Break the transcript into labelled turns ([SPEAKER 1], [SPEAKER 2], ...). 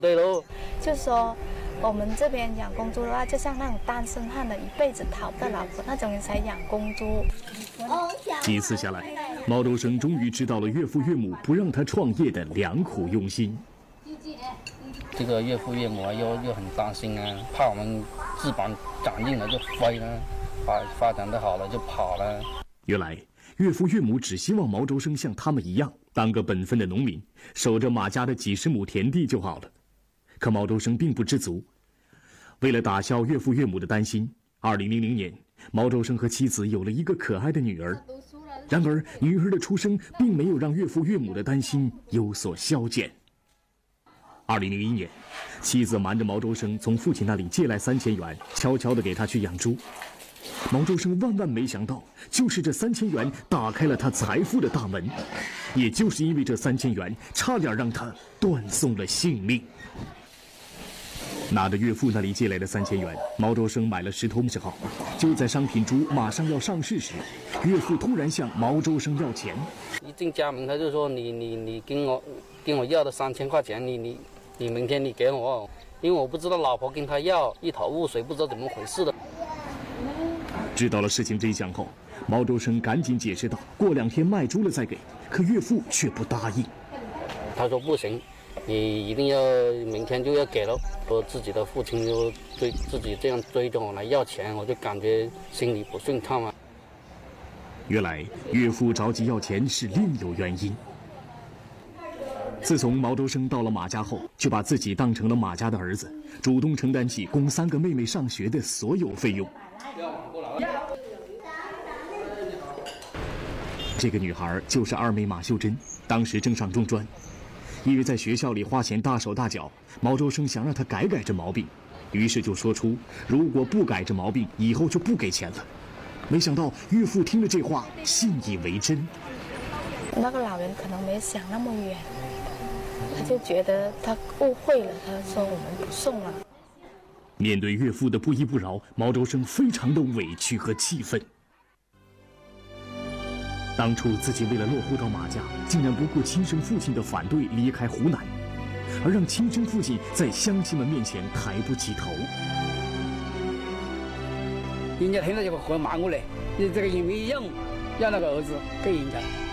[SPEAKER 1] 对喽，
[SPEAKER 2] 就是说我们这边养公猪的话，就像那种单身汉的一辈子讨不到老婆那种人才养公猪。
[SPEAKER 3] 几次下来，毛周生终于知道了岳父岳母不让他创业的良苦用心。
[SPEAKER 1] 这个岳父岳母啊，又很担心啊，怕我们翅膀长硬了就飞了，发展的好了就跑了。
[SPEAKER 3] 原来岳父岳母只希望毛周生像他们一样，当个本分的农民，守着马家的几十亩田地就好了。可毛周生并不知足，为了打消岳父岳母的担心，2000年，毛周生和妻子有了一个可爱的女儿。然而，女儿的出生并没有让岳父岳母的担心有所消减。2001年，妻子瞒着毛周生从父亲那里借来3000元，悄悄地给他去养猪。毛周生万万没想到，就是这3000元打开了他财富的大门，也就是因为这3000元，差点让他断送了性命。拿着岳父那里借来的3000元，毛周生买了10头之后，就在商品猪马上要上市时，岳父突然向毛周生要钱。
[SPEAKER 1] 一进家门，他就说你跟我要的3000块钱，你明天你给我，因为我不知道老婆跟他要一头雾水，不知道怎么回事的。
[SPEAKER 3] 知道了事情真相后，毛周生赶紧解释道：“过2天卖猪了再给。”可岳父却不答应。
[SPEAKER 1] 他说不行，你一定要明天就要给了。说自己的父亲就对自己这样追着我来要钱，我就感觉心里不顺畅啊。
[SPEAKER 3] 原来岳父着急要钱是另有原因。自从毛周生到了马家后，就把自己当成了马家的儿子，主动承担起供3个妹妹上学的所有费用。这个女孩就是二妹马秀珍，当时正上中专。因为在学校里花钱大手大脚，毛周生想让她改这毛病，于是就说出如果不改这毛病，以后就不给钱了。没想到岳父听了这话，信以为真。
[SPEAKER 2] 那个老人可能没想那么远，他就觉得他误会了，他说我们不送了。
[SPEAKER 3] 面对岳父的不依不饶，毛周生非常的委屈和气愤。当初自己为了落户到马家，竟然不顾亲生父亲的反对离开湖南，而让亲生父亲在乡亲们面前抬不起头。
[SPEAKER 4] 人家听到就会骂我嘞，你这个有没有养那个儿子给人家？